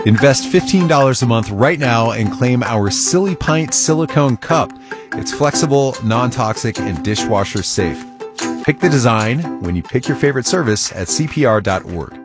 Invest $15 a month right now and claim our Silly Pint silicone cup. It's flexible, non-toxic, and dishwasher safe. Pick the design when you pick your favorite service at CPR.org.